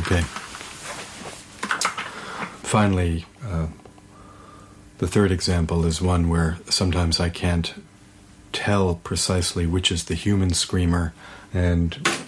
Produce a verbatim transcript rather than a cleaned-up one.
Okay. Finally, uh, the third example is one where sometimes I can't tell precisely which is the human screamer and